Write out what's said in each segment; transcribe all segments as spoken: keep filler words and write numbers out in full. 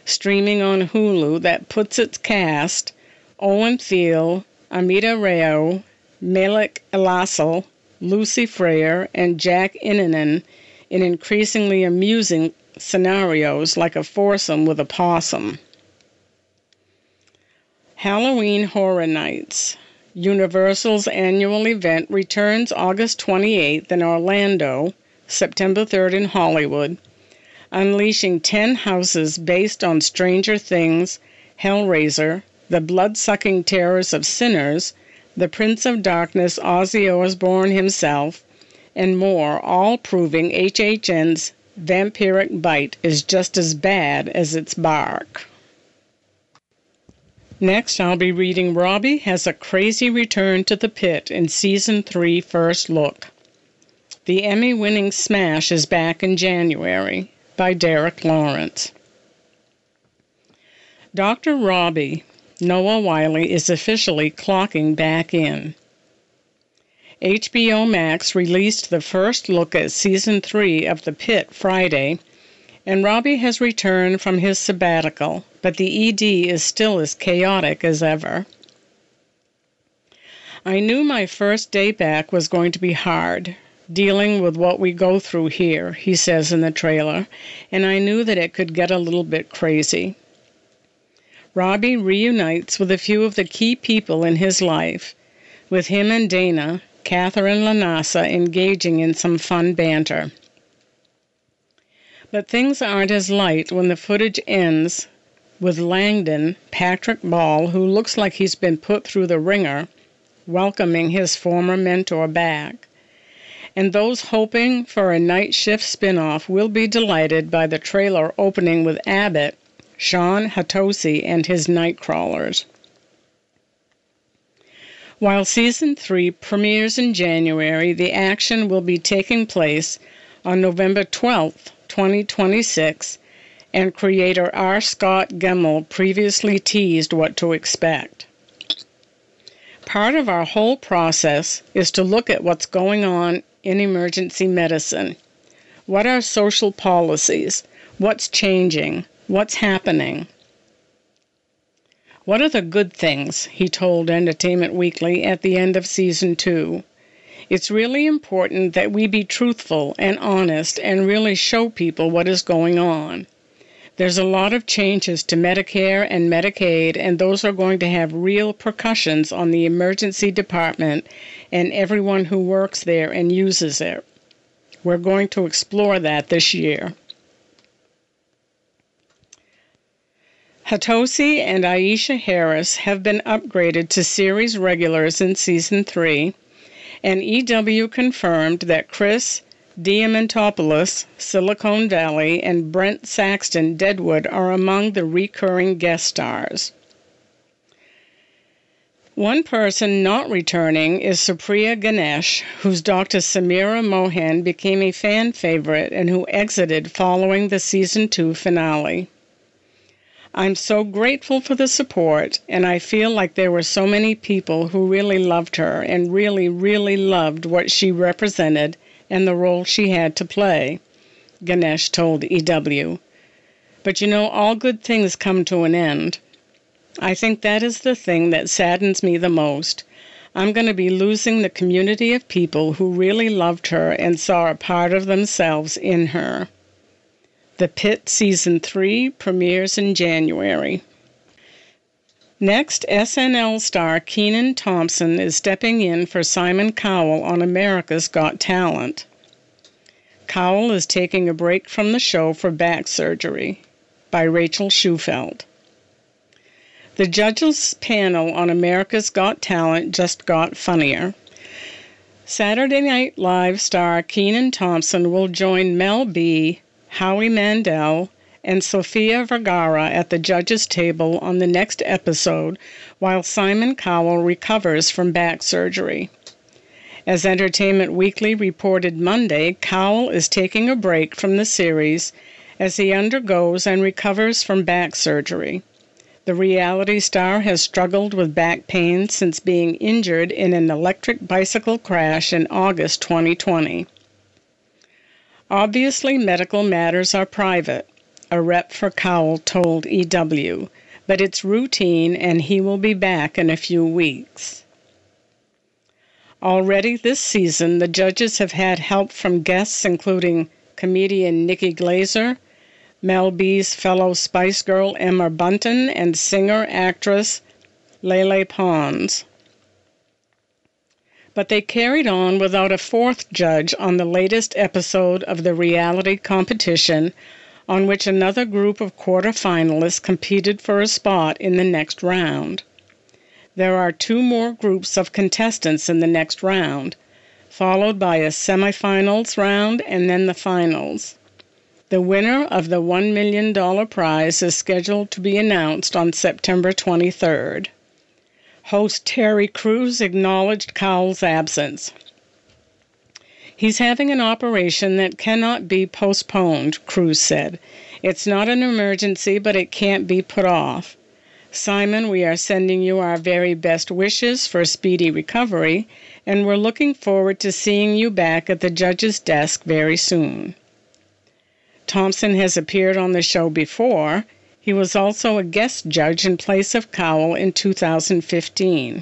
streaming on Hulu that puts its cast, Owen Thiel, Amita Rao, Malik Elassel, Lucy Freyer, and Jack Innanen in increasingly amusing scenarios like a foursome with a possum. Halloween Horror Nights. Universal's annual event returns August twenty-eighth in Orlando, September third in Hollywood, unleashing ten houses based on Stranger Things, Hellraiser, The Blood-Sucking Terrors of Sinners, The Prince of Darkness, Ozzy Osbourne himself, and more, all proving H H N's vampiric bite is just as bad as its bark. Next, I'll be reading Robbie Has a Crazy Return to the Pit in Season three First Look. The Emmy-winning smash is back in January, by Derek Lawrence. Doctor Robbie, Noah Wyle, is officially clocking back in. H B O Max released the first look at Season three of The Pit Friday, and Robbie has returned from his sabbatical, but the E D is still as chaotic as ever. I knew my first day back was going to be hard, dealing with what we go through here, he says in the trailer, and I knew that it could get a little bit crazy. Robbie reunites with a few of the key people in his life, with him and Dana, Catherine Lanassa, engaging in some fun banter. But things aren't as light when the footage ends with Langdon, Patrick Ball, who looks like he's been put through the ringer, welcoming his former mentor back. And those hoping for a night shift spin-off will be delighted by the trailer opening with Abbott, Sean Hatosy, and his Nightcrawlers. While Season three premieres in January, the action will be taking place on November twelfth, twenty twenty-six, and creator R. Scott Gemmell previously teased what to expect. Part of our whole process is to look at what's going on in emergency medicine. What are social policies? What's changing? What's happening? What are the good things, he told Entertainment Weekly at the end of Season two. It's really important that we be truthful and honest and really show people what is going on. There's a lot of changes to Medicare and Medicaid, and those are going to have real repercussions on the emergency department and everyone who works there and uses it. We're going to explore that this year. Hatosy and Aisha Harris have been upgraded to series regulars in Season three, and E W confirmed that Chris Diamantopoulos, Silicon Valley, and Brent Saxton, Deadwood, are among the recurring guest stars. One person not returning is Supriya Ganesh, whose Doctor Samira Mohan became a fan favorite and who exited following the Season two finale. I'm so grateful for the support, and I feel like there were so many people who really loved her and really, really loved what she represented and the role she had to play, Ganesh told E W. But you know, all good things come to an end. I think that is the thing that saddens me the most. I'm going to be losing the community of people who really loved her and saw a part of themselves in her. The Pit Season three premieres in January. Next, S N L star Kenan Thompson is stepping in for Simon Cowell on America's Got Talent. Cowell is taking a break from the show for back surgery, by Rachel Schufelt. The judges' panel on America's Got Talent just got funnier. Saturday Night Live star Kenan Thompson will join Mel B, Howie Mandel, and Sofia Vergara at the judges' table on the next episode while Simon Cowell recovers from back surgery. As Entertainment Weekly reported Monday, Cowell is taking a break from the series as he undergoes and recovers from back surgery. The reality star has struggled with back pain since being injured in an electric bicycle crash in August twenty twenty. Obviously, medical matters are private. a rep for Cowell told E W, but it's routine and he will be back in a few weeks. Already this season, the judges have had help from guests including comedian Nikki Glaser, Mel B's fellow Spice Girl Emma Bunton, and singer-actress Lele Pons. But they carried on without a fourth judge on the latest episode of the reality competition, on which another group of quarterfinalists competed for a spot in the next round. There are two more groups of contestants in the next round, followed by a semifinals round and then the finals. The winner of the one million dollars prize is scheduled to be announced on September twenty-third. Host Terry Crews acknowledged Cowell's absence. He's having an operation that cannot be postponed, Crews said. It's not an emergency, but it can't be put off. Simon, we are sending you our very best wishes for a speedy recovery, and we're looking forward to seeing you back at the judge's desk very soon. Thompson has appeared on the show before. He was also a guest judge in place of Cowell in two thousand fifteen.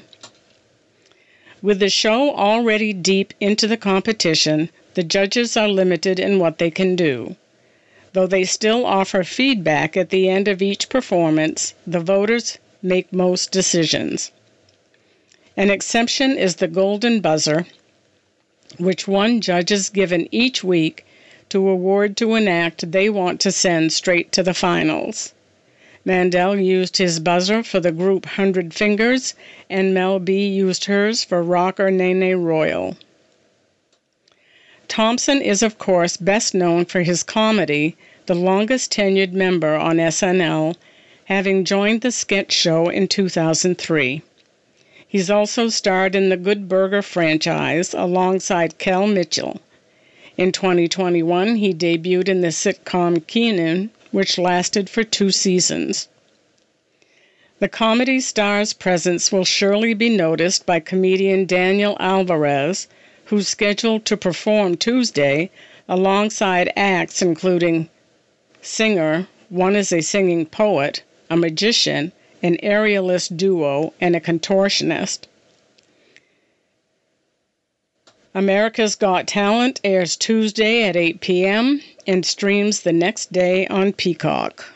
With the show already deep into the competition, the judges are limited in what they can do. Though they still offer feedback at the end of each performance, the voters make most decisions. An exception is the golden buzzer, which one judge is given each week to award to an act they want to send straight to the finals. Mandel used his buzzer for the group Hundred Fingers, and Mel B used hers for rocker Nene Royal. Thompson is, of course, best known for his comedy, the longest-tenured member on S N L, having joined the sketch show in two thousand three. He's also starred in the Good Burger franchise alongside Kel Mitchell. In twenty twenty-one, he debuted in the sitcom Kenan, which lasted for two seasons. The comedy star's presence will surely be noticed by comedian Daniel Alvarez, who's scheduled to perform Tuesday alongside acts including singer, one is a singing poet, a magician, an aerialist duo, and a contortionist. America's Got Talent airs Tuesday at eight p.m. and streams the next day on Peacock.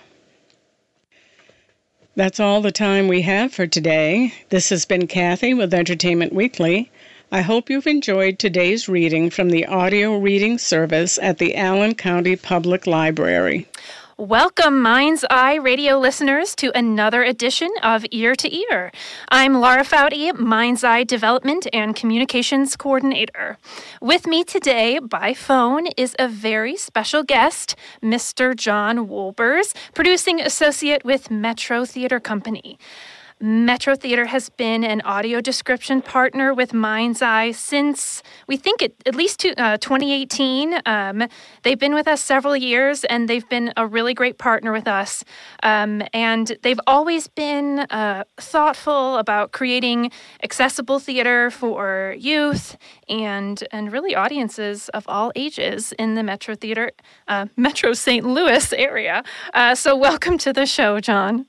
That's all the time we have for today. This has been Kathy with Entertainment Weekly. I hope you've enjoyed today's reading from the audio reading service at the Allen County Public Library. Welcome, Mind's Eye radio listeners, to another edition of Ear to Ear. I'm Laura Foudy, Mind's Eye Development and Communications Coordinator. With me today by phone is a very special guest, Mister John Wolbers, producing associate with Metro Theater Company. Metro Theater has been an audio description partner with Mind's Eye since, we think, it, at least to, uh, twenty eighteen. Um, they've been with us several years, and they've been a really great partner with us. Um, and they've always been uh, thoughtful about creating accessible theater for youth and and really audiences of all ages in the Metro Theater, uh, Metro Saint Louis area. Uh, so welcome to the show, John.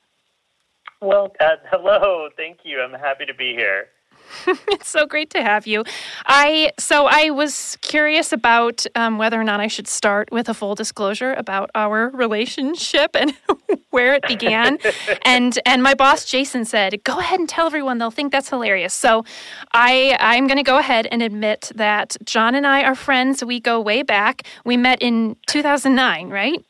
Well, uh, hello. Thank you. I'm happy to be here. It's so great to have you. I so I was curious about um, whether or not I should start with a full disclosure about our relationship and where it began. and and my boss Jason said, "Go ahead and tell everyone; they'll think that's hilarious." So I I'm going to go ahead and admit that John and I are friends. We go way back. We met in two thousand nine, right?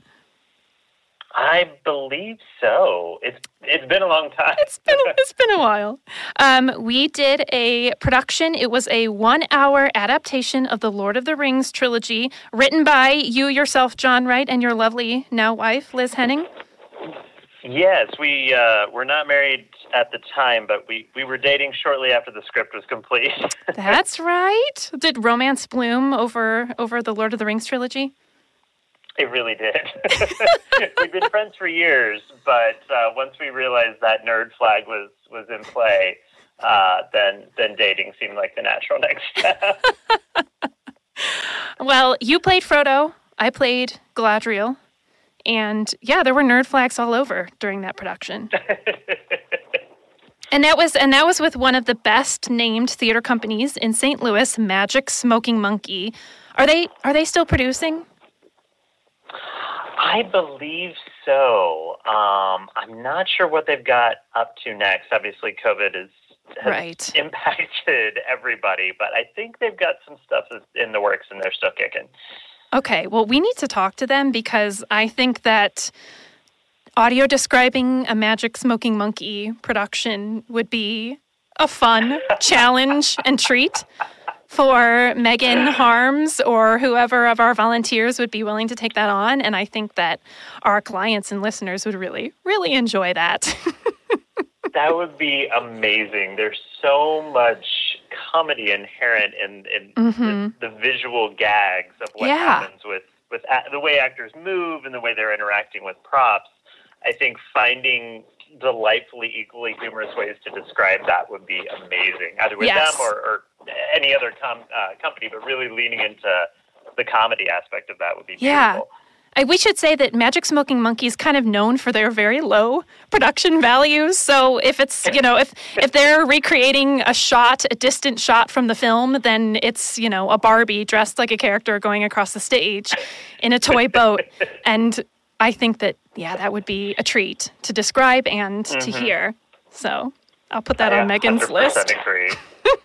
I believe so. It's it's been a long time. It's been it's been a while. Um, we did a production. It was a one-hour adaptation of the Lord of the Rings trilogy, written by you yourself, John Wright, and your lovely now wife, Liz Henning. Yes, we uh, were not married at the time, but we, we were dating shortly after the script was complete. That's right. Did romance bloom over over the Lord of the Rings trilogy? It really did. We've been friends for years, but uh, once we realized that nerd flag was, was in play, uh, then then dating seemed like the natural next step. Well, you played Frodo. I played Galadriel. And yeah, there were nerd flags all over during that production. And that was and that was with one of the best named theater companies in Saint Louis, Magic Smoking Monkey. Are they are they still producing? I believe so. Um, I'm not sure what they've got up to next. Obviously, COVID is, has right. impacted everybody, but I think they've got some stuff in the works and they're still kicking. Okay, well, we need to talk to them because I think that audio describing a Magic Smoking Monkey production would be a fun challenge and treat for Megan Harms or whoever of our volunteers would be willing to take that on. And I think that our clients and listeners would really, really enjoy that. That would be amazing. There's so much comedy inherent in, in mm-hmm. the, the visual gags of what yeah. happens with, with a- the way actors move and the way they're interacting with props. I think finding delightfully equally humorous ways to describe that would be amazing, either with yes. them or, or any other com- uh, company, but really leaning into the comedy aspect of that would be yeah. beautiful. I, we should say that Magic Smoking Monkey is kind of known for their very low production values. So if it's, you know, if if they're recreating a shot, a distant shot from the film, then it's, you know, a Barbie dressed like a character going across the stage in a toy boat. And I think that, yeah, that would be a treat to describe and mm-hmm. to hear. So I'll put that I on Megan's list. Agree.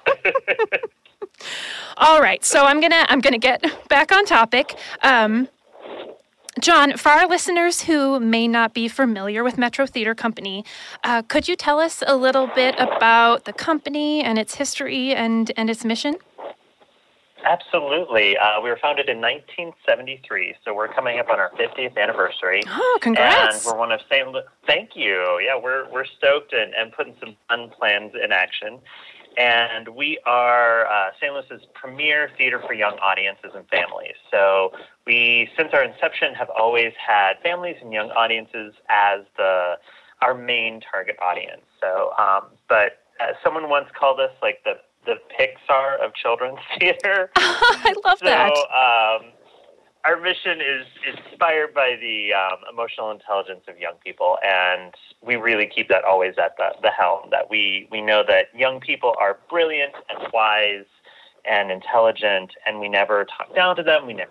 All right, so I'm gonna I'm gonna get back on topic. Um, John, for our listeners who may not be familiar with Metro Theater Company, uh, could you tell us a little bit about the company and its history and, and its mission? Absolutely. Uh, we were founded in nineteen seventy-three, so we're coming up on our fiftieth anniversary. Oh, congrats. And we're one of Saint Louis. Thank you. Yeah, we're we're stoked and, and putting some fun plans in action. And we are uh, Saint Louis's premier theater for young audiences and families. So we, since our inception, have always had families and young audiences as the our main target audience. So, um, but uh, someone once called us like the the Pixar of children's theater. I love so, that. Um, our mission is inspired by the um, emotional intelligence of young people, and we really keep that always at the, the helm, that we, we know that young people are brilliant and wise and intelligent, and we never talk down to them. We never.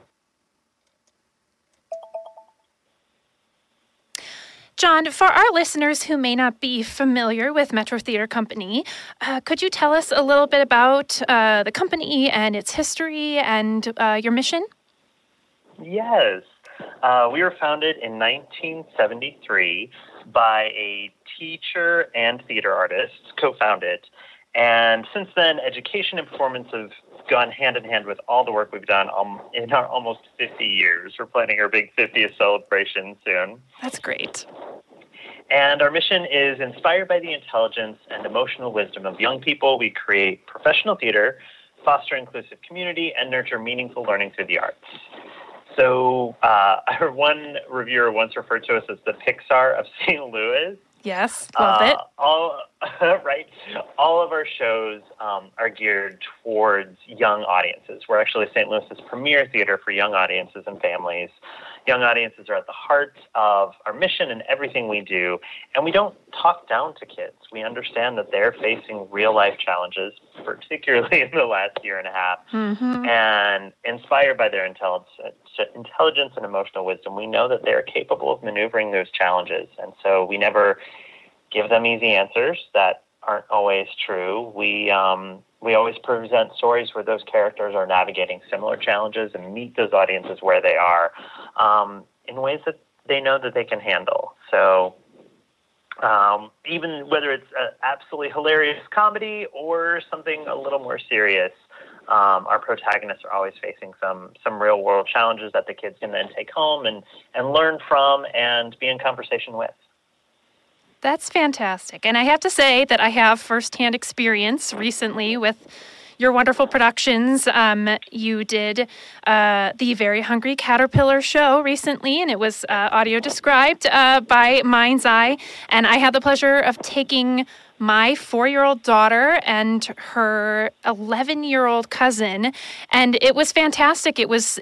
John, for our listeners who may not be familiar with Metro Theater Company, uh, could you tell us a little bit about uh, the company and its history and uh, your mission? Yes. Uh, we were founded in nineteen seventy-three by a teacher and theater artist, co-founded. And since then, education and performance have gone hand in hand with all the work we've done um, in our almost fifty years. We're planning our big fiftieth celebration soon. That's great. And our mission is inspired by the intelligence and emotional wisdom of young people. We create professional theater, foster inclusive community, and nurture meaningful learning through the arts. So uh, I heard one reviewer once referred to us as the Pixar of Saint Louis. Yes, love uh, it. All right. All of our shows um, are geared towards young audiences. We're actually Saint Louis's premier theater for young audiences and families. Young audiences are at the heart of our mission and everything we do, and we don't talk down to kids. We understand that they're facing real-life challenges, particularly in the last year and a half, mm-hmm. and inspired by their intelligence, intelligence and emotional wisdom, we know that they're capable of maneuvering those challenges, and so we never give them easy answers that aren't always true. We um, we always present stories where those characters are navigating similar challenges and meet those audiences where they are um, in ways that they know that they can handle. So um, even whether it's an absolutely hilarious comedy or something a little more serious, um, our protagonists are always facing some some real world challenges that the kids can then take home and, and learn from and be in conversation with. That's fantastic. And I have to say that I have firsthand experience recently with your wonderful productions. Um, you did uh, the Very Hungry Caterpillar show recently, and it was uh, audio described uh, by Mind's Eye. And I had the pleasure of taking my four-year-old daughter and her eleven-year-old cousin, and it was fantastic. It was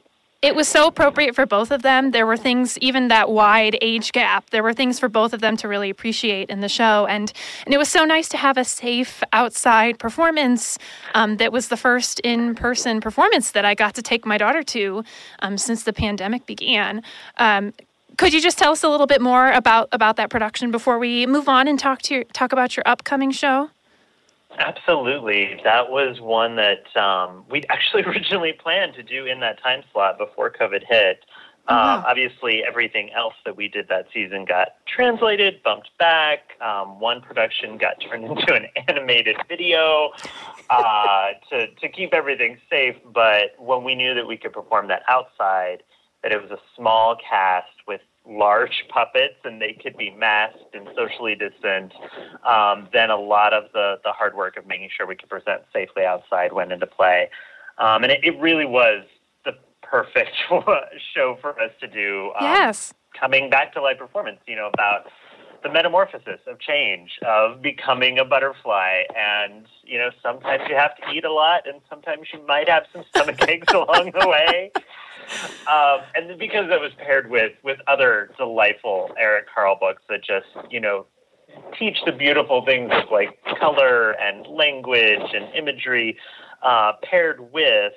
It was so appropriate for both of them. There were things, even that wide age gap, there were things for both of them to really appreciate in the show. And, and it was so nice to have a safe outside performance um, that was the first in-person performance that I got to take my daughter to um, since the pandemic began. Um, could you just tell us a little bit more about, about that production before we move on and talk to your, talk about your upcoming show? Absolutely. That was one that um, we'd actually originally planned to do in that time slot before COVID hit. Oh, wow. Um, obviously, everything else that we did that season got translated, bumped back. Um, one production got turned into an animated video uh, to, to keep everything safe. But when we knew that we could perform that outside, that it was a small cast with large puppets and they could be masked and socially distant, um, then a lot of the, the hard work of making sure we could present safely outside went into play. Um, and it, it really was the perfect show for us to do. Um, yes. Coming back to live performance, you know, about the metamorphosis of change, of becoming a butterfly. And, you know, sometimes you have to eat a lot and sometimes you might have some stomach aches along the way. Um, and because it was paired with, with other delightful Eric Carle books that just, you know, teach the beautiful things of like color and language and imagery, uh, paired with,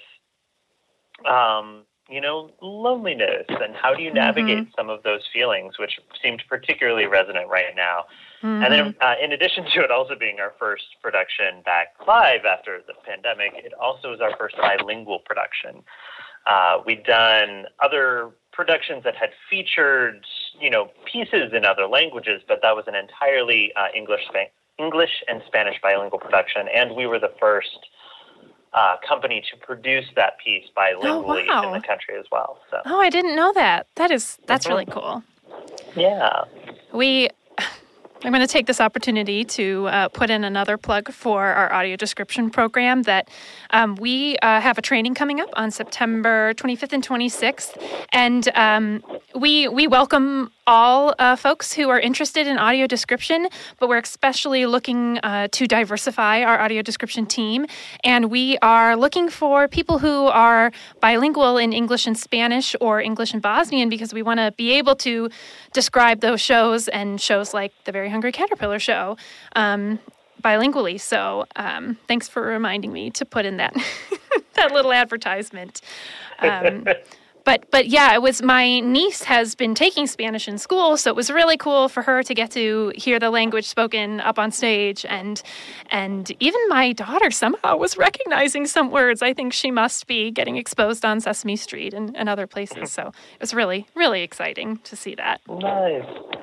um, you know, loneliness and how do you navigate mm-hmm. some of those feelings, which seemed particularly resonant right now. Mm-hmm. And then uh, in addition to it also being our first production back live after the pandemic, it also was our first bilingual production. Uh, we'd done other productions that had featured, you know, pieces in other languages, but that was an entirely uh, English, English and Spanish bilingual production, and we were the first uh, company to produce that piece bilingually oh, wow. in the country as well. So. Oh, I didn't know that. That is that's mm-hmm. really cool. Yeah. We. I'm going to take this opportunity to uh, put in another plug for our audio description program that um, we uh, have a training coming up on September twenty-fifth and twenty-sixth. And um, we we welcome all uh, folks who are interested in audio description, but we're especially looking uh, to diversify our audio description team. And we are looking for people who are bilingual in English and Spanish or English and Bosnian because we want to be able to describe those shows and shows like the Very Hungry Caterpillar show um, bilingually. So um, thanks for reminding me to put in that that little advertisement. Um, but but yeah, it was my niece has been taking Spanish in school, so it was really cool for her to get to hear the language spoken up on stage, and and even my daughter somehow was recognizing some words. I think she must be getting exposed on Sesame Street and, and other places. So it was really really exciting to see that. Nice.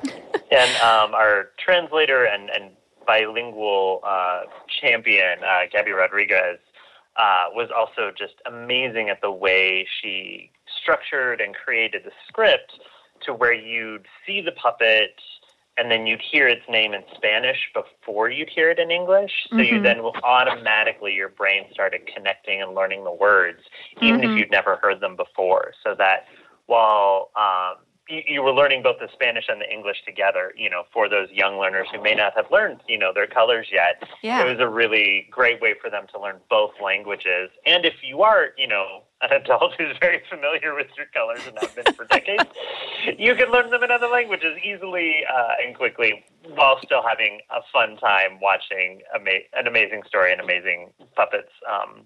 And um, our translator and, and bilingual uh, champion, uh, Gabby Rodriguez, uh, was also just amazing at the way she structured and created the script to where you'd see the puppet and then you'd hear its name in Spanish before you'd hear it in English. So mm-hmm. you then will automatically, your brain started connecting and learning the words, even mm-hmm. if you'd never heard them before. So that while um, you, you were learning both the Spanish and the English together, you know, for those young learners who may not have learned, you know, their colors yet, yeah. it was a really great way for them to learn both languages. And if you are, you know, an adult who's very familiar with your colors and have been for decades, you can learn them in other languages easily uh, and quickly while still having a fun time watching ama- an amazing story and amazing puppets, um,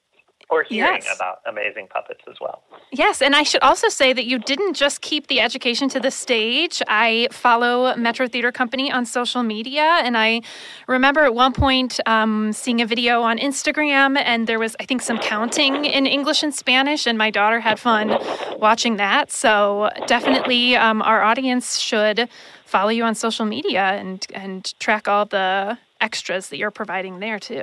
or hearing yes. about amazing puppets as well. Yes, and I should also say that you didn't just keep the education to the stage. I follow Metro Theater Company on social media, and I remember at one point um, seeing a video on Instagram, and there was, I think, some counting in English and Spanish, and my daughter had fun watching that. So definitely um, our audience should follow you on social media and, and track all the extras that you're providing there, too.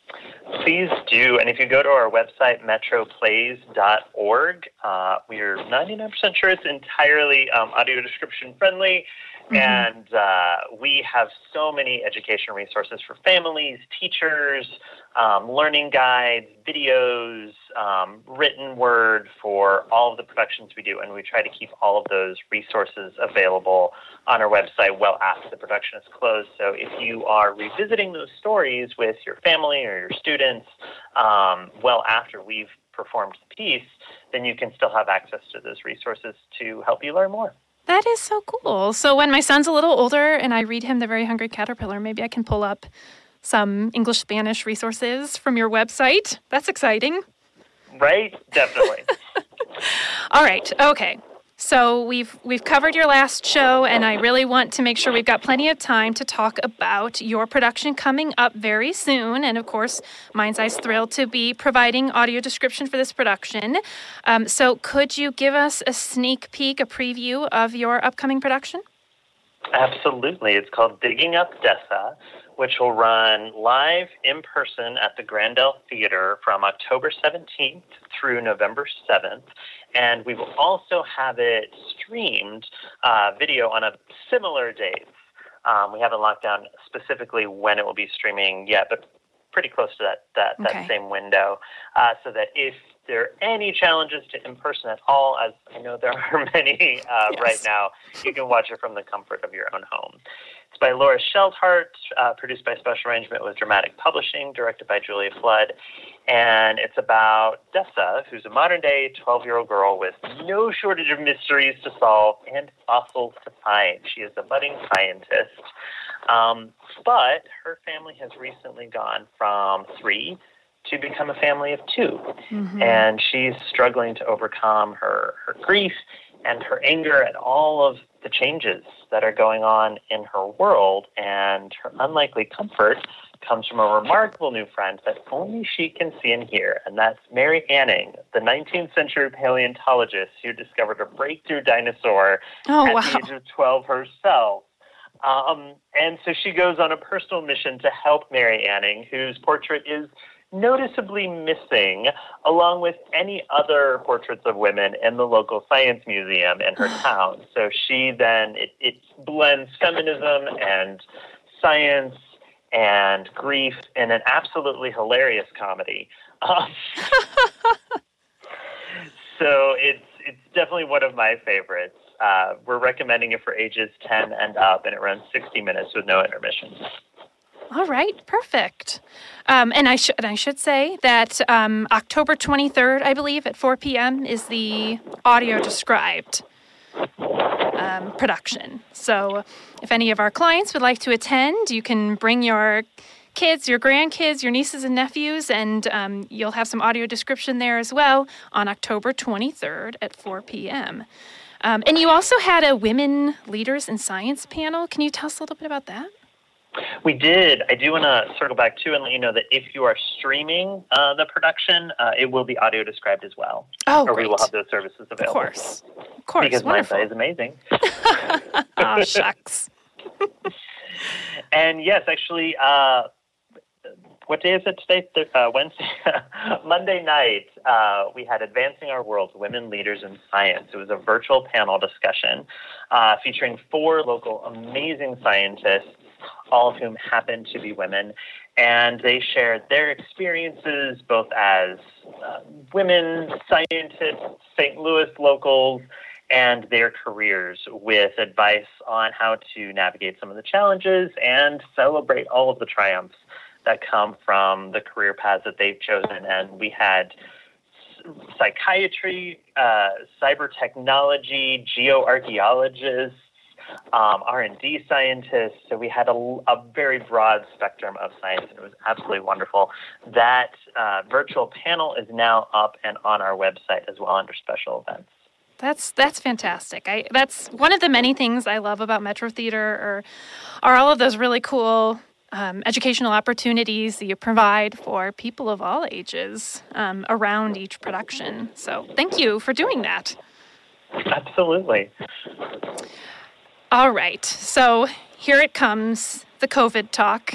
Please do. And if you go to our website, metro plays dot org, uh, we are ninety-nine percent sure it's entirely um, audio description friendly. Mm-hmm. And uh, we have so many education resources for families, teachers, um, learning guides, videos, um, written word for all of the productions we do. And we try to keep all of those resources available on our website well after the production is closed. So if you are revisiting those stories with your family or your students, um, well after we've performed the piece, then you can still have access to those resources to help you learn more. That is so cool. So when my son's a little older and I read him The Very Hungry Caterpillar, maybe I can pull up some English-Spanish resources from your website. That's exciting. Right? Definitely. All right. Okay. So we've we've covered your last show, and I really want to make sure we've got plenty of time to talk about your production coming up very soon. And of course, Mind's Eye's thrilled to be providing audio description for this production. Um, so could you give us a sneak peek, a preview of your upcoming production? Absolutely. It's called Digging Up Dessa, which will run live in person at the Grandel Theater from October seventeenth through November seventh. And we will also have it streamed uh, video on a similar date. Um, we haven't locked down specifically when it will be streaming yet, but pretty close to that that, Okay. that same window, uh, so that if there are any challenges to in-person at all, as I know there are many uh, Yes. right now, you can watch it from the comfort of your own home. It's by Laura Sheldhart, uh, produced by Special Arrangement with Dramatic Publishing, directed by Julia Flood. And it's about Dessa, who's a modern-day twelve-year-old girl with no shortage of mysteries to solve and fossils to find. She is a budding scientist. Um, but her family has recently gone from three to become a family of two. Mm-hmm. And she's struggling to overcome her, her grief and her anger at all of the changes that are going on in her world. And her unlikely comfort comes from a remarkable new friend that only she can see and hear, and that's Mary Anning, the nineteenth century paleontologist who discovered a breakthrough dinosaur Oh, at wow. the age of twelve herself. Um, and so she goes on a personal mission to help Mary Anning, whose portrait is noticeably missing, along with any other portraits of women in the local science museum in her town. So she then, it, it blends feminism and science and grief in an absolutely hilarious comedy. Um, so it's it's definitely one of my favorites. Uh, we're recommending it for ages ten and up, and it runs sixty minutes with no intermission. All right, perfect. Um, and I should and I should say that um, October twenty-third, I believe, at four p.m. is the audio described um, production. So if any of our clients would like to attend, you can bring your kids, your grandkids, your nieces and nephews, and um, you'll have some audio description there as well on October twenty-third at four p.m. Um, and you also had a Women Leaders in Science panel. Can you tell us a little bit about that? We did. I do want to circle back, too, and let you know that if you are streaming uh, the production, uh, it will be audio described as well. Oh, or great. we will have those services available. Of course. Of course. Because Wonderful. Mind's Eye is amazing. Oh, shucks. And yes, actually, uh, what day is it today? Th- Uh, Wednesday? Monday night, uh, we had Advancing Our World, Women Leaders in Science. It was a virtual panel discussion uh, featuring four local amazing scientists, all of whom happen to be women. And they shared their experiences both as uh, women scientists, Saint Louis locals, and their careers with advice on how to navigate some of the challenges and celebrate all of the triumphs that come from the career paths that they've chosen. And we had psychiatry, uh, cyber technology, geoarchaeologists, um, R and D scientists. So we had a, a very broad spectrum of science, and it was absolutely wonderful. That uh, virtual panel is now up and on our website as well under special events. That's that's fantastic. I that's one of the many things I love about Metro Theater are, are all of those really cool um, educational opportunities that you provide for people of all ages um, around each production. So thank you for doing that. Absolutely. All right. So here it comes, the COVID talk.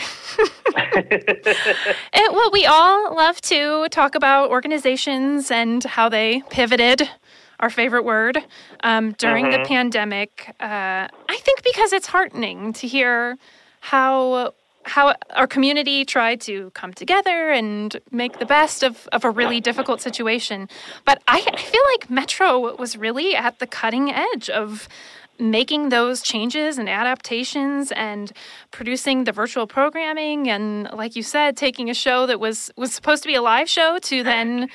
It, well, we all love to talk about organizations and how they pivoted, our favorite word, um, during Mm-hmm. the pandemic. Uh, I think because it's heartening to hear how how our community tried to come together and make the best of, of a really difficult situation. But I, I feel like Metro was really at the cutting edge of making those changes and adaptations and producing the virtual programming and, like you said, taking a show that was, was supposed to be a live show to then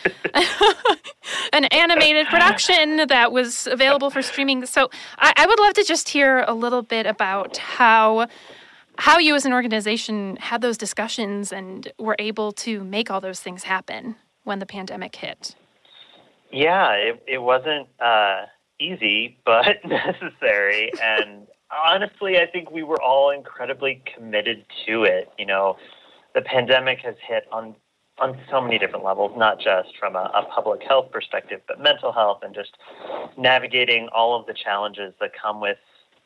an animated production that was available for streaming. So I, I would love to just hear a little bit about how how you as an organization had those discussions and were able to make all those things happen when the pandemic hit. Yeah, it, it wasn't uh, easy, but necessary. And honestly, I think we were all incredibly committed to it. You know, the pandemic has hit on on so many different levels, not just from a, a public health perspective, but mental health and just navigating all of the challenges that come with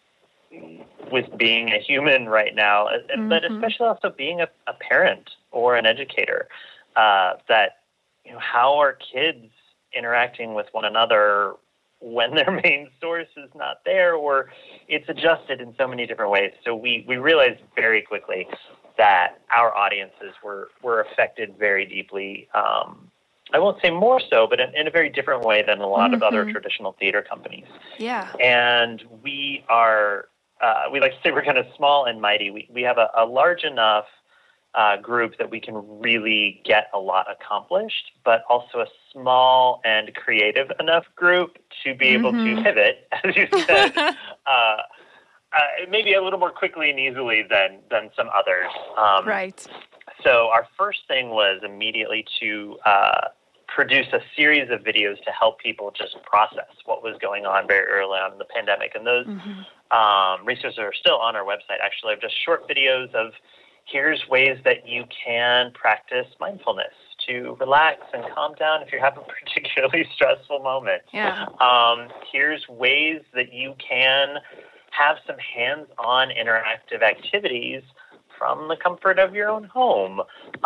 with being a human right now, mm-hmm. but especially also being a, a parent or an educator, uh, that, you know, how are kids interacting with one another when their main source is not there, or it's adjusted in so many different ways. So we, we realized very quickly that our audiences were, were affected very deeply. Um, I won't say more so, but in, in a very different way than a lot mm-hmm. of other traditional theater companies. Yeah. And we are, uh, we like to say we're kind of small and mighty. We, we have a, a large enough uh, group that we can really get a lot accomplished, but also a small and creative enough group to be able mm-hmm. to pivot, as you said, uh, uh, maybe a little more quickly and easily than, than some others. Um, right. So our first thing was immediately to uh, produce a series of videos to help people just process what was going on very early on in the pandemic. And those mm-hmm. um, resources are still on our website, actually, of just short videos of here's ways that you can practice mindfulness to relax and calm down if you're having a particularly stressful moment. Yeah. Um, here's ways that you can have some hands-on interactive activities from the comfort of your own home.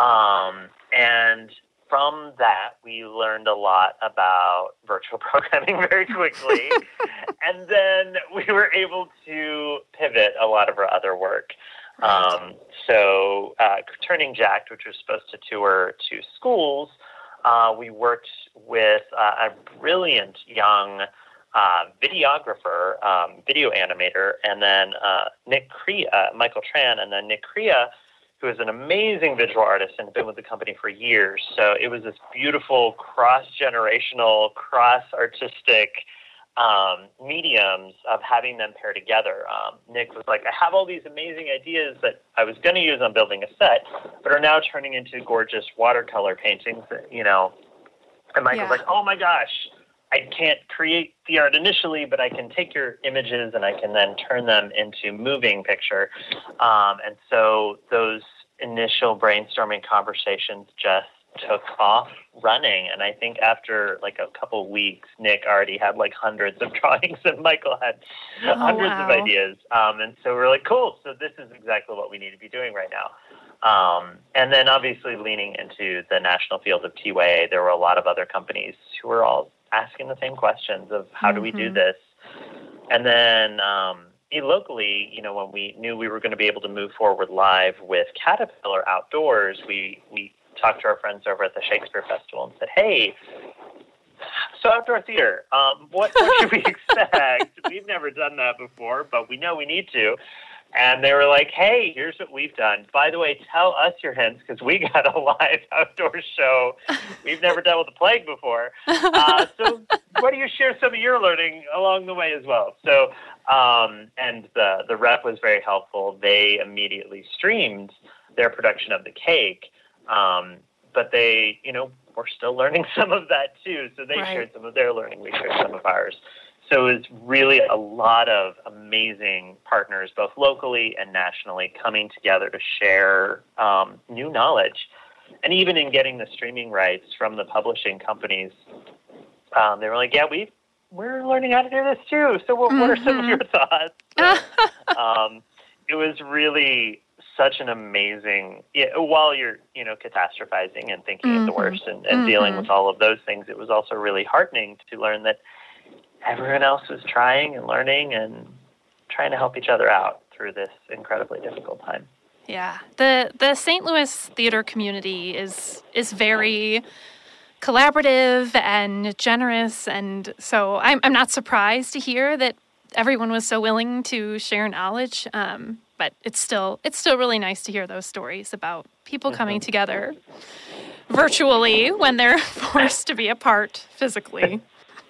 Um, and from that, we learned a lot about virtual programming very quickly. And then we were able to pivot a lot of our other work. Um, so uh, Turning Jacked, which was supposed to tour to schools, uh, we worked with uh, a brilliant young uh, videographer, um, video animator, and then uh, Nick Crea, uh, Michael Tran, and then Nick Crea, who is an amazing visual artist and has been with the company for years. So it was this beautiful cross-generational, cross-artistic um, mediums of having them pair together. Um, Nick was like, I have all these amazing ideas that I was going to use on building a set, but are now turning into gorgeous watercolor paintings, that, you know. And Michael's yeah. like, oh my gosh, I can't create the art initially, but I can take your images and I can then turn them into moving picture. Um, and so those initial brainstorming conversations just took off running. And I think after like a couple of weeks, Nick already had like hundreds of drawings and Michael had oh, hundreds wow. of ideas. Um, and so we're like, cool. So this is exactly what we need to be doing right now. Um, and then obviously leaning into the national field of T Y A, there were a lot of other companies who were all asking the same questions of how mm-hmm. do we do this? And then um, locally, you know, when we knew we were going to be able to move forward live with Caterpillar Outdoors, we, we talked to our friends over at the Shakespeare Festival and said, hey, so outdoor theater, um, what, what should we expect? We've never done that before, but we know we need to. And they were like, hey, here's what we've done. By the way, tell us your hints because we got a live outdoor show. We've never dealt with the plague before. Uh, so why don't you share some of your learning along the way as well? So, um, and the, the rep was very helpful. They immediately streamed their production of The Cake. Um, but they, you know, were still learning some of that too. So they right. shared some of their learning. We shared some of ours. So it's really a lot of amazing partners, both locally and nationally, coming together to share um, new knowledge. And even in getting the streaming rights from the publishing companies, um, they were like, yeah, we we're learning how to do this too. So what, mm-hmm. what are some of your thoughts? So, um, it was really such an amazing, yeah, while you're, you know, catastrophizing and thinking mm-hmm. of the worst and, and mm-hmm. dealing with all of those things, it was also really heartening to learn that everyone else was trying and learning and trying to help each other out through this incredibly difficult time. Yeah. The the Saint Louis theater community is is very collaborative and generous, and so I'm I'm not surprised to hear that everyone was so willing to share knowledge. Um, but it's still it's still really nice to hear those stories about people coming together virtually when they're forced to be apart physically.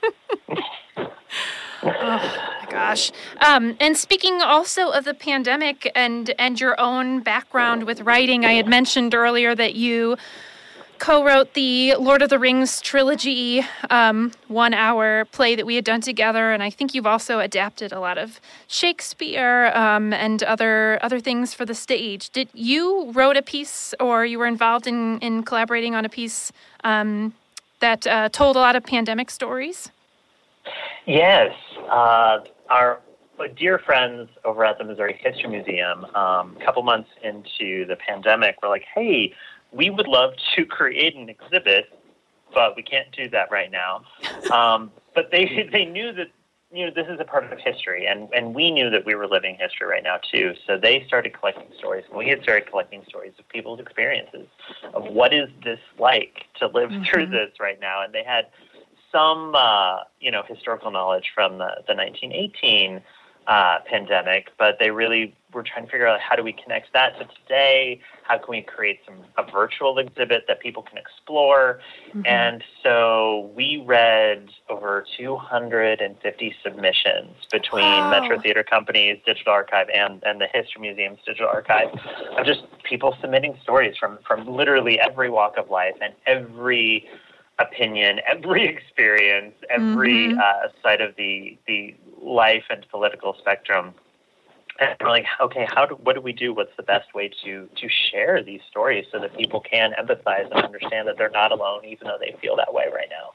Oh my gosh. Um, and speaking also of the pandemic and, and your own background with writing, I had mentioned earlier that you co-wrote the Lord of the Rings trilogy, um, one-hour play that we had done together, and I think you've also adapted a lot of Shakespeare um, and other other things for the stage. Did you wrote a piece, or you were involved in, in collaborating on a piece um, that uh, told a lot of pandemic stories? Yes. Uh, our dear friends over at the Missouri History Museum, um, a couple months into the pandemic, were like, hey, we would love to create an exhibit, but we can't do that right now. Um, but they they knew that, you know, this is a part of history, and, and we knew that we were living history right now, too. So they started collecting stories, and we had started collecting stories of people's experiences of what is this like to live mm-hmm. through this right now. And they had some, uh, you know, historical knowledge from the, the nineteen eighteen uh, pandemic, but they really were trying to figure out how do we connect that to today? How can we create some a virtual exhibit that people can explore? Mm-hmm. And so we read over two hundred fifty submissions between wow. Metro Theater Company's Digital Archive and, and the History Museum's Digital Archive of just people submitting stories from, from literally every walk of life and every opinion, every experience, every mm-hmm. uh, side of the the life and political spectrum. And we're like, okay, how do what do we do? What's the best way to to share these stories so that people can empathize and understand that they're not alone, even though they feel that way right now?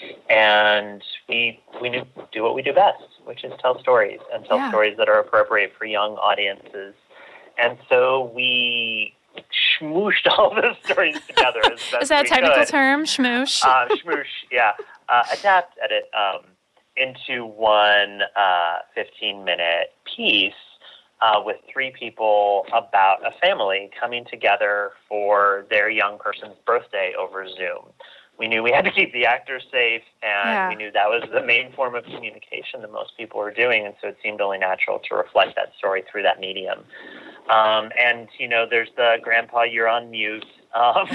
And we we do, do what we do best, which is tell stories and tell yeah. stories that are appropriate for young audiences. And so we schmooshed all those stories together. As best Is that a we technical could. term? Schmoosh? Uh, schmoosh, yeah. Uh, adapt, edit um, into one uh, fifteen-minute piece uh, with three people about a family coming together for their young person's birthday over Zoom. We knew we had to keep the actors safe, and yeah. we knew that was the main form of communication that most people were doing, and so it seemed only natural to reflect that story through that medium. Um, and, you know, there's the grandpa, you're on mute, um,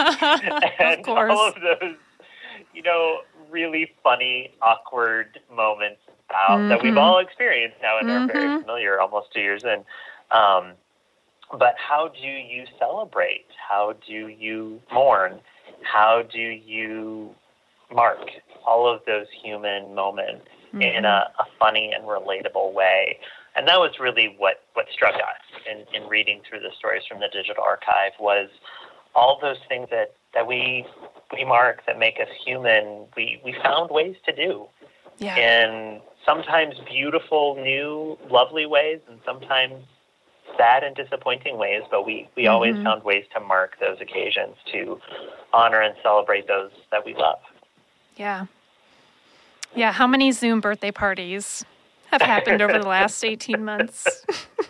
and of course. all of those, you know, really funny, awkward moments about, mm-hmm. that we've all experienced now and mm-hmm. are very familiar almost two years in. Um, but how do you celebrate? How do you mourn? How do you mark all of those human moments mm-hmm. in a, a funny and relatable way? And that was really what, what struck us in, in reading through the stories from the Digital Archive was all those things that, that we we mark that make us human, we, we found ways to do. Yeah. In sometimes beautiful, new, lovely ways, and sometimes sad and disappointing ways, but we, we mm-hmm. always found ways to mark those occasions to honor and celebrate those that we love. Yeah. Yeah, how many Zoom birthday parties have happened over the last eighteen months?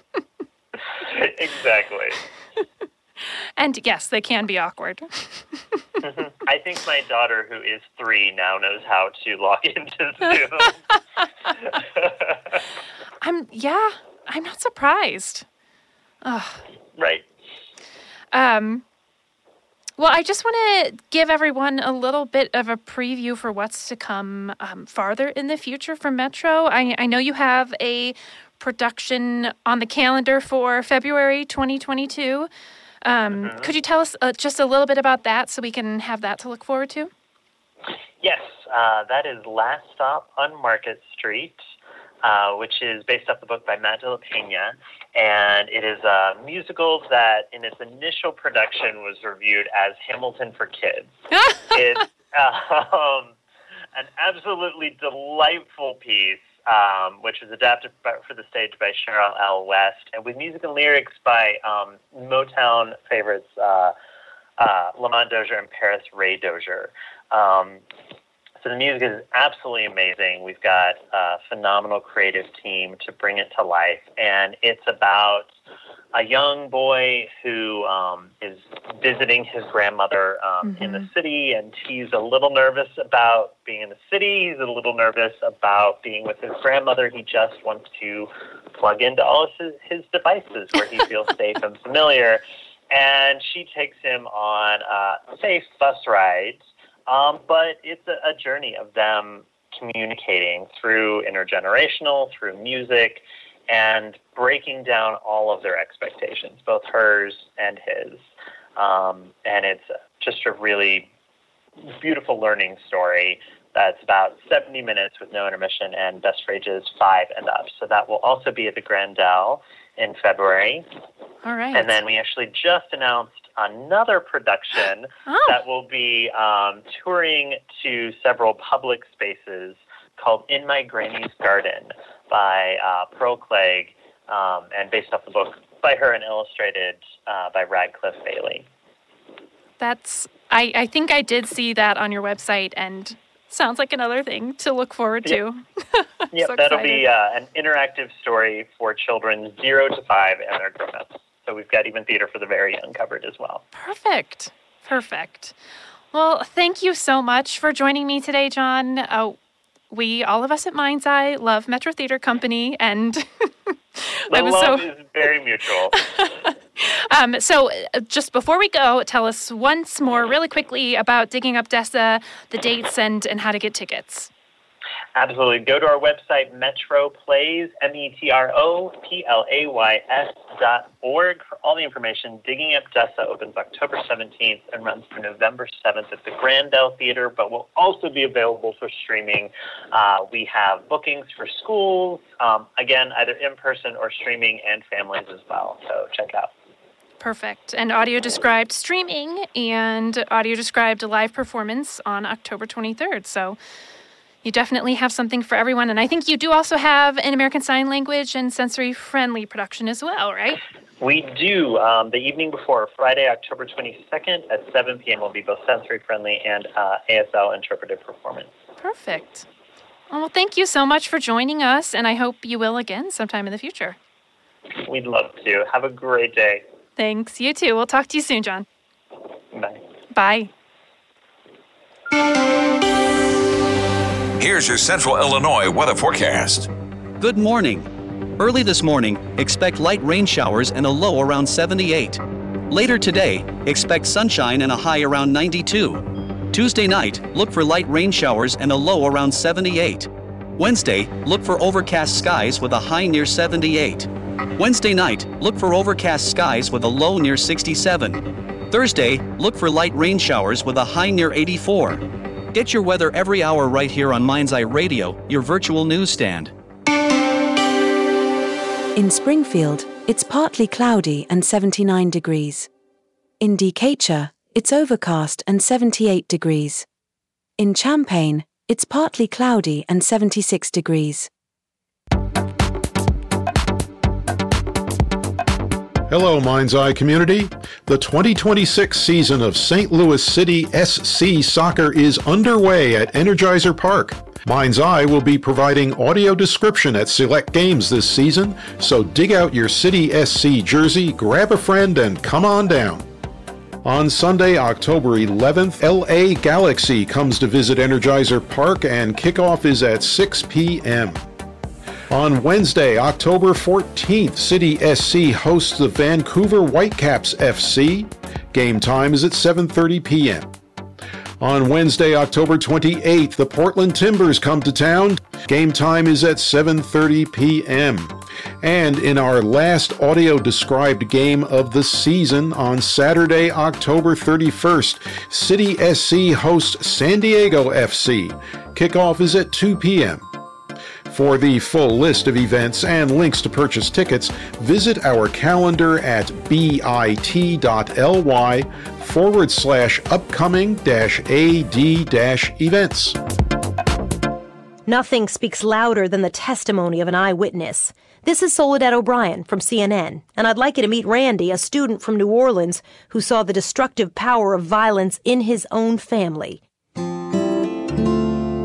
Exactly. And yes, they can be awkward. Mm-hmm. I think my daughter, who is three, now knows how to log into Zoom. I'm, yeah, I'm not surprised. Ugh. Right. Um, well, I just want to give everyone a little bit of a preview for what's to come um, farther in the future from Metro. I, I know you have a production on the calendar for February twenty twenty-two. Um, mm-hmm. Could you tell us uh, just a little bit about that so we can have that to look forward to? Yes, uh, that is Last Stop on Market Street, uh, which is based off the book by Matt de la Peña, and it is a musical that in its initial production was reviewed as Hamilton for Kids. It's um, an absolutely delightful piece, um, which was adapted by, for the stage by Cheryl L. West, and with music and lyrics by um, Motown favorites uh, uh, Lamont Dozier and Paris Ray Dozier. Um, So the music is absolutely amazing. We've got a phenomenal creative team to bring it to life. And it's about a young boy who um, is visiting his grandmother um, mm-hmm. in the city, and he's a little nervous about being in the city. He's a little nervous about being with his grandmother. He just wants to plug into all of his, his devices where he feels safe and familiar. And she takes him on uh, safe bus rides, um, but it's a, a journey of them communicating through intergenerational, through music, and breaking down all of their expectations, both hers and his. Um, and it's just a really beautiful learning story that's about seventy minutes with no intermission and best for ages five and up. So that will also be at the Grandel in February. All right. And then we actually just announced another production oh. that will be um, touring to several public spaces called In My Granny's Garden by uh, Pearl Clegg, um, and based off the book by her and illustrated uh, by Radcliffe Bailey. That's, I, I think I did see that on your website, and sounds like another thing to look forward to. Yep, yep so that'll be uh, an interactive story for children zero to five and their grown-ups. So we've got even theater for the very young covered as well. Perfect. Perfect. Well, thank you so much for joining me today, John. Uh, we, all of us at Mind's Eye, love Metro Theater Company, and the I was love so... is very mutual. um, so uh, just before we go, tell us once more really quickly about Digging Up Dessa, the dates, and, and how to get tickets. Absolutely. Go to our website, Metro Plays, M E T R O P L A Y S dot org for all the information. Digging Up Dessa opens October seventeenth and runs through November seventh at the Grandel Theater, but will also be available for streaming. Uh, we have bookings for schools, um, again, either in person or streaming, and families as well. So check out. Perfect. And audio described streaming and audio described live performance on October twenty-third. So you definitely have something for everyone. And I think you do also have an American Sign Language and sensory-friendly production as well, right? We do. Um, the evening before, Friday, October twenty-second at seven p.m. will be both sensory-friendly and uh, A S L interpretive performance. Perfect. Well, thank you so much for joining us, and I hope you will again sometime in the future. We'd love to. Have a great day. Thanks. You too. We'll talk to you soon, John. Bye. Bye. Here's your Central Illinois weather forecast. Good morning. Early this morning, expect light rain showers and a low around seventy-eight. Later today, expect sunshine and a high around ninety-two. Tuesday night, look for light rain showers and a low around seventy-eight. Wednesday, look for overcast skies with a high near seventy-eight. Wednesday night, look for overcast skies with a low near sixty-seven. Thursday, look for light rain showers with a high near eighty-four. Get your weather every hour right here on Mind's Eye Radio, your virtual newsstand. In Springfield, it's partly cloudy and seventy-nine degrees. In Decatur, it's overcast and seventy-eight degrees. In Champaign, it's partly cloudy and seventy-six degrees. Hello, Mind's Eye community. The twenty twenty-six season of Saint Louis City S C Soccer is underway at Energizer Park. Mind's Eye will be providing audio description at select games this season, so dig out your City S C jersey, grab a friend, and come on down. On Sunday, October eleventh, L A Galaxy comes to visit Energizer Park, and kickoff is at six p.m. On Wednesday, October fourteenth, City S C hosts the Vancouver Whitecaps F C. Game time is at seven thirty p.m. On Wednesday, October twenty-eighth, the Portland Timbers come to town. Game time is at seven thirty p.m. And in our last audio-described game of the season, on Saturday, October thirty-first, City S C hosts San Diego F C. Kickoff is at two p.m. For the full list of events and links to purchase tickets, visit our calendar at bit.ly forward slash upcoming dash AD dash events. Nothing speaks louder than the testimony of an eyewitness. This is Soledad O'Brien from C N N, and I'd like you to meet Randy, a student from New Orleans who saw the destructive power of violence in his own family.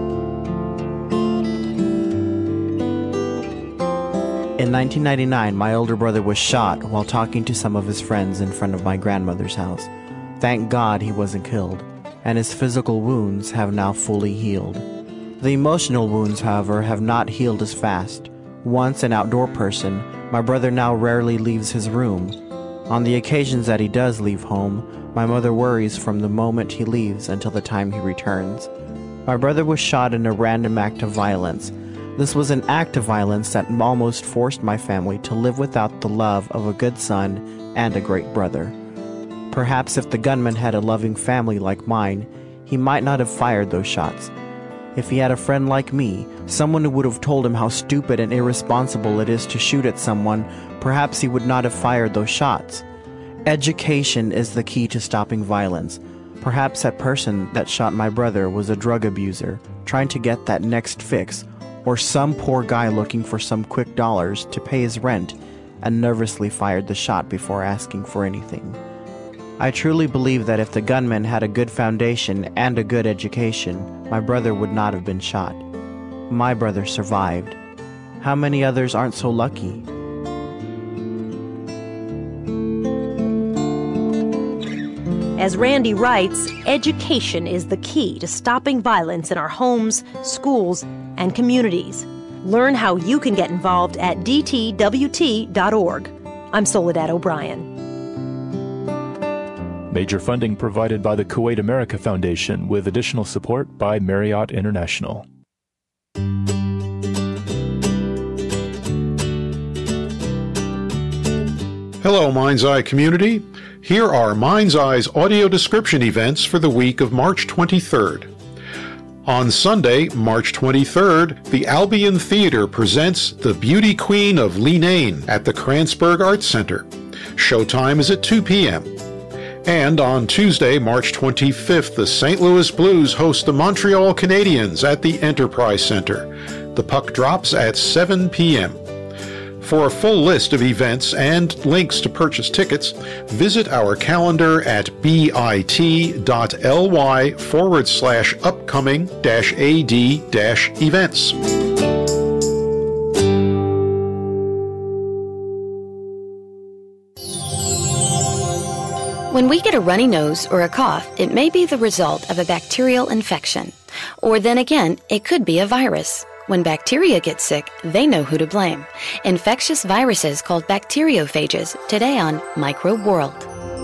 In nineteen ninety-nine, my older brother was shot while talking to some of his friends in front of my grandmother's house. Thank God he wasn't killed, and his physical wounds have now fully healed. The emotional wounds, however, have not healed as fast. Once an outdoor person, my brother now rarely leaves his room. On the occasions that he does leave home, my mother worries from the moment he leaves until the time he returns. My brother was shot in a random act of violence. This was an act of violence that almost forced my family to live without the love of a good son and a great brother. Perhaps if the gunman had a loving family like mine, he might not have fired those shots. If he had a friend like me, someone who would have told him how stupid and irresponsible it is to shoot at someone, perhaps he would not have fired those shots. Education is the key to stopping violence. Perhaps that person that shot my brother was a drug abuser, trying to get that next fix, or some poor guy looking for some quick dollars to pay his rent and nervously fired the shot before asking for anything. I truly believe that if the gunman had a good foundation and a good education, my brother would not have been shot. My brother survived. How many others aren't so lucky? As Randy writes, education is the key to stopping violence in our homes, schools, and communities. Learn how you can get involved at d t w t dot org. I'm Soledad O'Brien. Major funding provided by the Kuwait America Foundation with additional support by Marriott International. Hello, Mind's Eye community. Here are Mind's Eye's audio description events for the week of March twenty-third. On Sunday, March twenty-third, the Albion Theater presents The Beauty Queen of Leenane at the Kranzberg Arts Center. Showtime is at two p.m. And on Tuesday, March twenty-fifth, the Saint Louis Blues host the Montreal Canadiens at the Enterprise Center. The puck drops at seven p.m. For a full list of events and links to purchase tickets, visit our calendar at bit.ly forward slash upcoming dash ad dash events. When we get a runny nose or a cough, it may be the result of a bacterial infection. Or then again, it could be a virus. When bacteria get sick, they know who to blame. Infectious viruses called bacteriophages, today on Microbe World.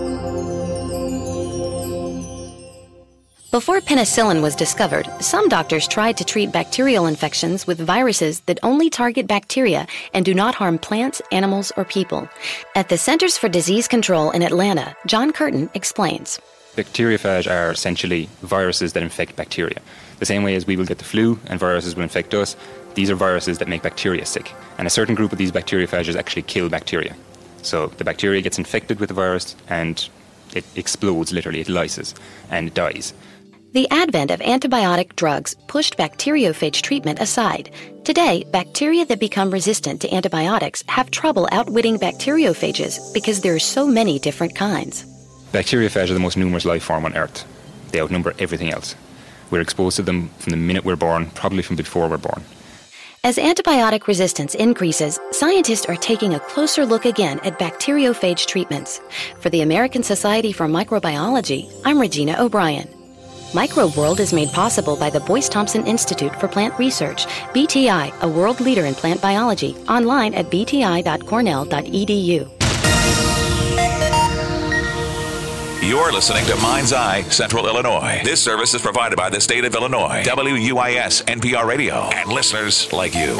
Before penicillin was discovered, some doctors tried to treat bacterial infections with viruses that only target bacteria and do not harm plants, animals, or people. At the Centers for Disease Control in Atlanta, John Curtin explains. Bacteriophage are essentially viruses that infect bacteria. The same way as we will get the flu and viruses will infect us, these are viruses that make bacteria sick. And a certain group of these bacteriophages actually kill bacteria. So the bacteria gets infected with the virus and it explodes, literally, it lyses, and it dies. The advent of antibiotic drugs pushed bacteriophage treatment aside. Today, bacteria that become resistant to antibiotics have trouble outwitting bacteriophages because there are so many different kinds. Bacteriophage are the most numerous life form on Earth. They outnumber everything else. We're exposed to them from the minute we're born, probably from before we're born. As antibiotic resistance increases, scientists are taking a closer look again at bacteriophage treatments. For the American Society for Microbiology, I'm Regina O'Brien. Microbe World is made possible by the Boyce Thompson Institute for Plant Research, B T I, a world leader in plant biology, online at b t i dot cornell dot e d u. You're listening to Mind's Eye, Central Illinois. This service is provided by the state of Illinois, W U I S N P R Radio, and listeners like you.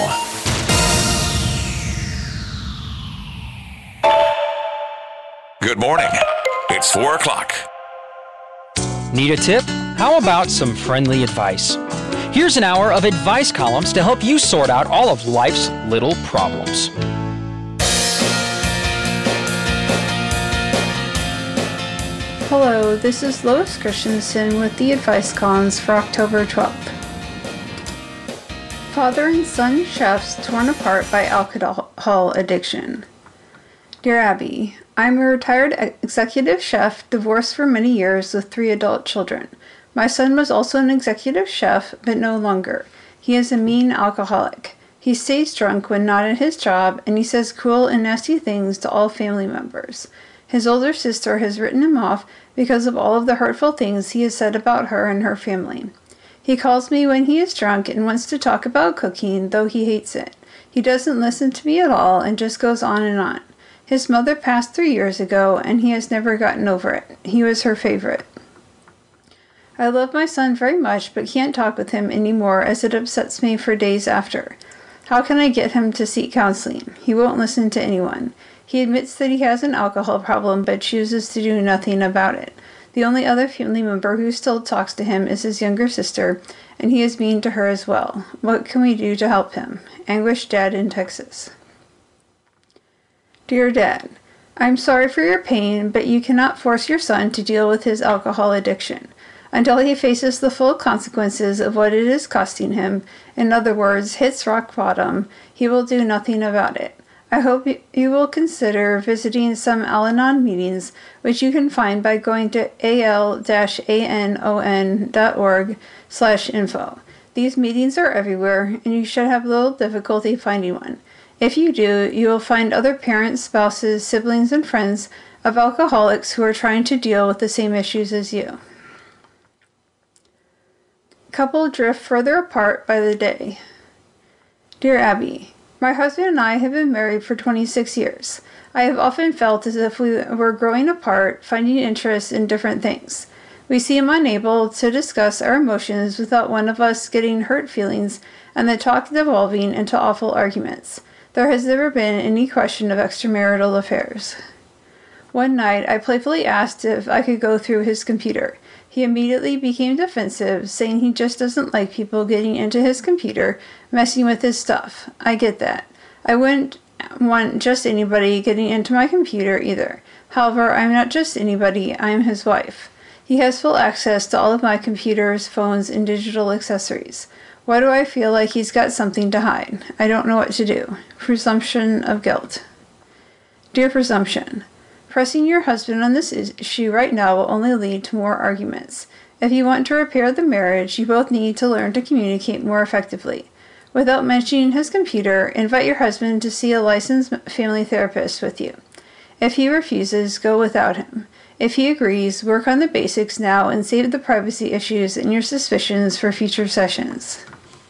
Good morning. It's four o'clock. Need a tip? How about some friendly advice? Here's an hour of advice columns to help you sort out all of life's little problems. Hello, this is Lois Christensen with the advice columns for October twelfth. Father and son chefs torn apart by alcohol addiction. Dear Abby, I'm a retired executive chef, divorced for many years with three adult children. My son was also an executive chef, but no longer. He is a mean alcoholic. He He stays drunk when not at his job, and he says cruel and nasty things to all family members. His older sister has written him off because of all of the hurtful things he has said about her and her family. He calls me when he is drunk and wants to talk about cooking, though he hates it. He doesn't listen to me at all and just goes on and on. His mother passed three years ago, and he has never gotten over it. He was her favorite. I love my son very much, but can't talk with him anymore as it upsets me for days after. How can I get him to seek counseling? He won't listen to anyone. He admits that he has an alcohol problem, but chooses to do nothing about it. The only other family member who still talks to him is his younger sister, and he is mean to her as well. What can we do to help him? Anguished Dad in Texas. Dear Dad, I'm sorry for your pain, but you cannot force your son to deal with his alcohol addiction. Until he faces the full consequences of what it is costing him, in other words, hits rock bottom, he will do nothing about it. I hope you will consider visiting some Al-Anon meetings, which you can find by going to al-anon dot org slash info. These meetings are everywhere, and you should have little difficulty finding one. If you do, you will find other parents, spouses, siblings, and friends of alcoholics who are trying to deal with the same issues as you. Couple drift further apart by the day. Dear Abby, my husband and I have been married for twenty-six years. I have often felt as if we were growing apart, finding interest in different things. We seem unable to discuss our emotions without one of us getting hurt feelings and the talk devolving into awful arguments. There has never been any question of extramarital affairs. One night, I playfully asked if I could go through his computer. He immediately became defensive, saying he just doesn't like people getting into his computer, messing with his stuff. I get that. I wouldn't want just anybody getting into my computer either. However, I'm not just anybody, I am his wife. He has full access to all of my computers, phones, and digital accessories. Why do I feel like he's got something to hide? I don't know what to do. Presumption of guilt. Dear Presumption, pressing your husband on this issue right now will only lead to more arguments. If you want to repair the marriage, you both need to learn to communicate more effectively. Without mentioning his computer, invite your husband to see a licensed family therapist with you. If he refuses, go without him. If he agrees, work on the basics now and save the privacy issues and your suspicions for future sessions.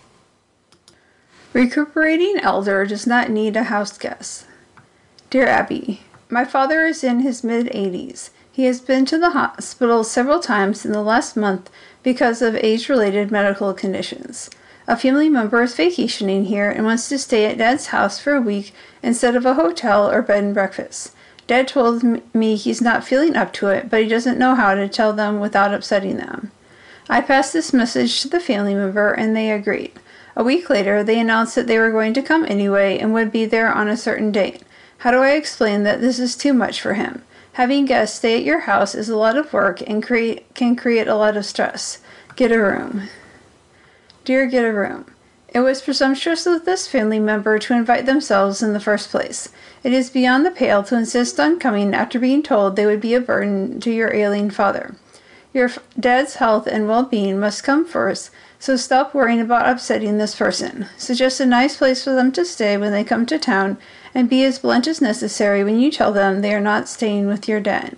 Recuperating elder does not need a house guest. Dear Abby, my father is in his mid-eighties. He has been to the hospital several times in the last month because of age-related medical conditions. A family member is vacationing here and wants to stay at Dad's house for a week instead of a hotel or bed and breakfast. Dad told me he's not feeling up to it, but he doesn't know how to tell them without upsetting them. I passed this message to the family member and they agreed. A week later, they announced that they were going to come anyway and would be there on a certain date. How do I explain that this is too much for him? Having guests stay at your house is a lot of work and create, can create a lot of stress. Get a room. Dear Get a Room, it was presumptuous of this family member to invite themselves in the first place. It is beyond the pale to insist on coming after being told they would be a burden to your ailing father. Your dad's health and well-being must come first, so stop worrying about upsetting this person. Suggest a nice place for them to stay when they come to town, and be as blunt as necessary when you tell them they are not staying with your dad.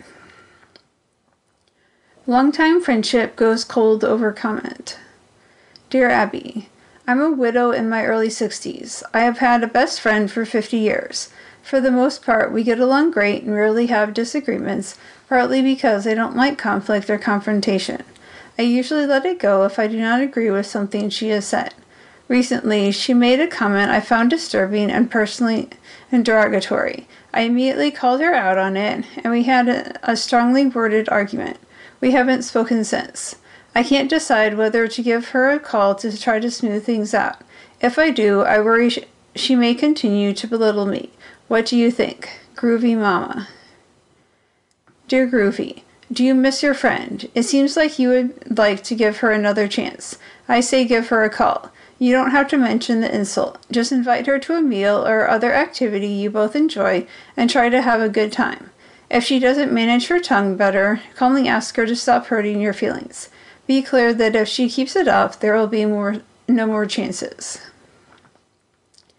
Longtime friendship goes cold over comment. Dear Abby, I'm a widow in my early sixties. I have had a best friend for fifty years. For the most part, we get along great and rarely have disagreements, partly because I don't like conflict or confrontation. I usually let it go if I do not agree with something she has said. Recently, she made a comment I found disturbing and personally derogatory. I immediately called her out on it, and we had a, a strongly worded argument. We haven't spoken since. I can't decide whether to give her a call to try to smooth things out. If I do, I worry sh- she may continue to belittle me. What do you think? Groovy Mama. Dear Groovy, do you miss your friend? It seems like you would like to give her another chance. I say give her a call. You don't have to mention the insult. Just invite her to a meal or other activity you both enjoy and try to have a good time. If she doesn't manage her tongue better, calmly ask her to stop hurting your feelings. Be clear that if she keeps it up, there will be more no more chances.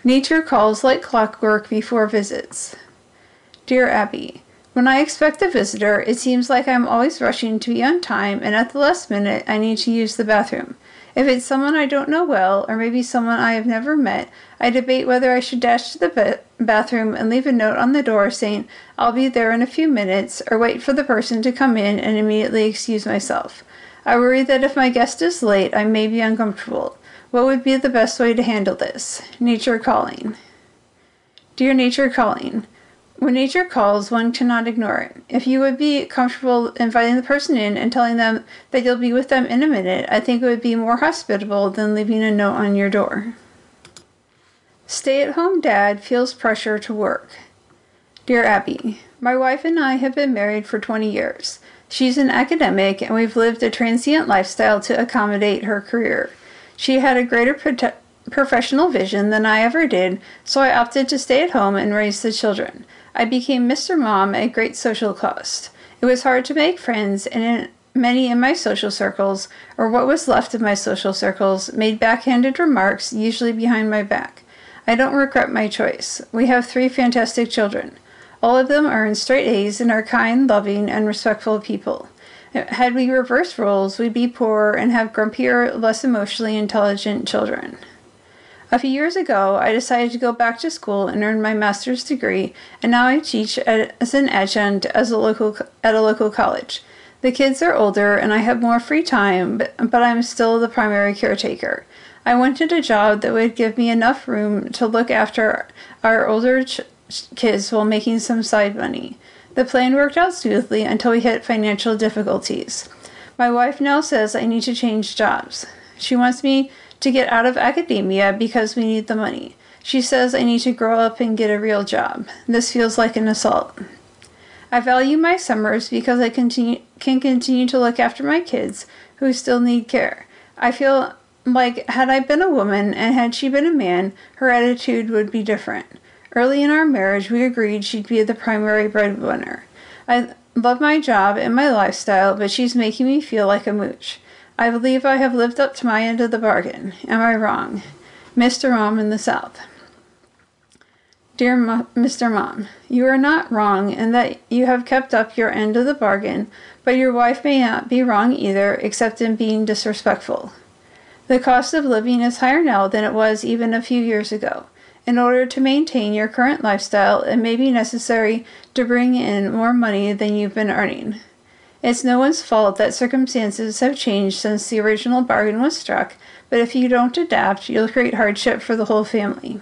Nature calls like clockwork before visits. Dear Abby, when I expect a visitor, it seems like I'm always rushing to be on time, and at the last minute, I need to use the bathroom. If it's someone I don't know well, or maybe someone I have never met, I debate whether I should dash to the ba- bathroom and leave a note on the door saying, I'll be there in a few minutes, or wait for the person to come in and immediately excuse myself. I worry that if my guest is late, I may be uncomfortable. What would be the best way to handle this? Nature calling. Dear Nature calling, when nature calls, one cannot ignore it. If you would be comfortable inviting the person in and telling them that you'll be with them in a minute, I think it would be more hospitable than leaving a note on your door. Stay-at-home dad feels pressure to work. Dear Abby, my wife and I have been married for twenty years. She's an academic, and we've lived a transient lifestyle to accommodate her career. She had a greater prote- professional vision than I ever did, so I opted to stay at home and raise the children. I became Mister Mom at great social cost. It was hard to make friends, and in many in my social circles, or what was left of my social circles, made backhanded remarks, usually behind my back. I don't regret my choice. We have three fantastic children. All of them earn straight A's and are kind, loving, and respectful people. Had we reversed roles, we'd be poorer and have grumpier, less emotionally intelligent children. A few years ago, I decided to go back to school and earn my master's degree, and now I teach as an adjunct as a local, at a local college. The kids are older, and I have more free time, but, but I'm still the primary caretaker. I wanted a job that would give me enough room to look after our older ch- kids while making some side money. The plan worked out smoothly until we hit financial difficulties. My wife now says I need to change jobs. She wants me to get out of academia because we need the money. She says I need to grow up and get a real job. This feels like an assault. I value my summers because I continue, can continue to look after my kids who still need care. I feel like had I been a woman and had she been a man, her attitude would be different. Early in our marriage, we agreed she'd be the primary breadwinner. I love my job and my lifestyle, but she's making me feel like a mooch. I believe I have lived up to my end of the bargain. Am I wrong? Mister Mom in the South. Dear Mo- Mister Mom, you are not wrong in that you have kept up your end of the bargain, but your wife may not be wrong either, except in being disrespectful. The cost of living is higher now than it was even a few years ago. In order to maintain your current lifestyle, it may be necessary to bring in more money than you've been earning. It's no one's fault that circumstances have changed since the original bargain was struck, but if you don't adapt, you'll create hardship for the whole family.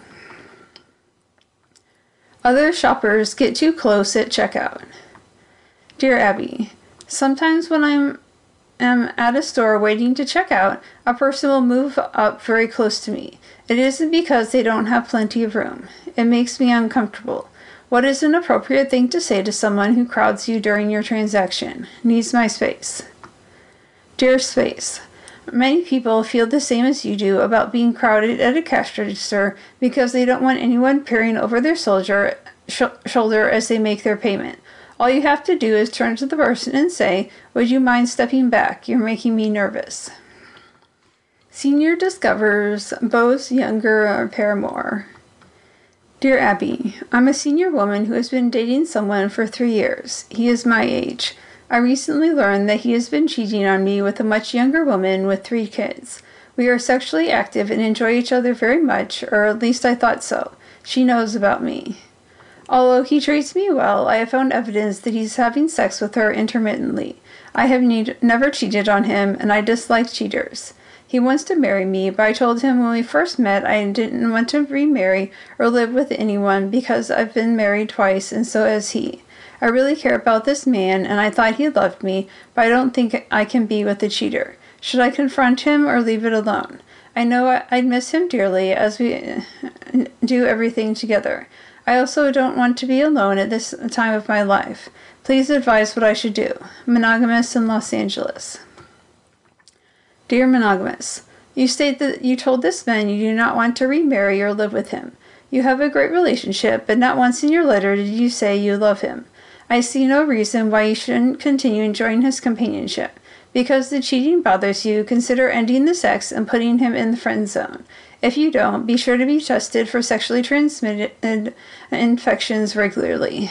Other shoppers get too close at checkout. Dear Abby, sometimes when I'm am at a store waiting to check out, a person will move up very close to me. It isn't because they don't have plenty of room. It makes me uncomfortable. What is an appropriate thing to say to someone who crowds you during your transaction? Needs my space. Dear Space, many people feel the same as you do about being crowded at a cash register because they don't want anyone peering over their soldier, sh- shoulder as they make their payment. All you have to do is turn to the person and say, would you mind stepping back? You're making me nervous. Senior discovers Beau's younger paramour. Dear Abby, I'm a senior woman who has been dating someone for three years. He is my age. I recently learned that he has been cheating on me with a much younger woman with three kids. We are sexually active and enjoy each other very much, or at least I thought so. She knows about me. Although he treats me well, I have found evidence that he's having sex with her intermittently. I have need- never cheated on him, and I dislike cheaters. He wants to marry me, but I told him when we first met I didn't want to remarry or live with anyone because I've been married twice, and so has he. I really care about this man, and I thought he loved me, but I don't think I can be with a cheater. Should I confront him or leave it alone? I know I'd miss him dearly as we do everything together. I also don't want to be alone at this time of my life. Please advise what I should do. Monogamous in Los Angeles. Dear Monogamous, you state that you told this man you do not want to remarry or live with him. You have a great relationship, but not once in your letter did you say you love him. I see no reason why you shouldn't continue enjoying his companionship. Because the cheating bothers you, consider ending the sex and putting him in the friend zone. If you don't, be sure to be tested for sexually transmitted infections regularly.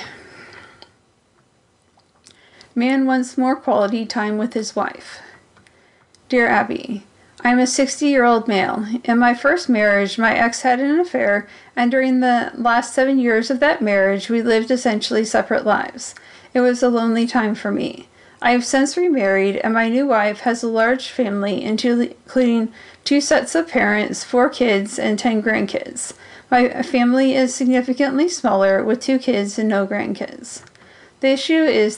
Man wants more quality time with his wife. Dear Abby, I'm a sixty-year-old male. In my first marriage, my ex had an affair, and during the last seven years of that marriage, we lived essentially separate lives. It was a lonely time for me. I have since remarried, and my new wife has a large family, including two sets of parents, four kids, and ten grandkids. My family is significantly smaller, with two kids and no grandkids. The issue is